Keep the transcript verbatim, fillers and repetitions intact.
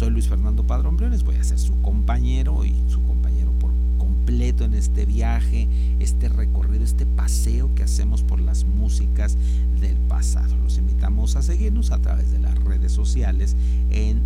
Soy Luis Fernando Padrón Briones, voy a ser su compañero y su compañero por completo en este viaje, este recorrido, este paseo que hacemos por las músicas del pasado. Los invitamos a seguirnos a través de las redes sociales en